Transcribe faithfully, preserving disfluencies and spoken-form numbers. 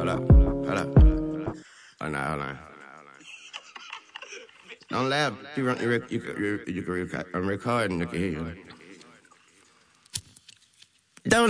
Hold up, hold up. Oh, no, hold on. Don't laugh. You, run, you, rec- you, can- you, you can record. I'm recording. You can hear you. Don't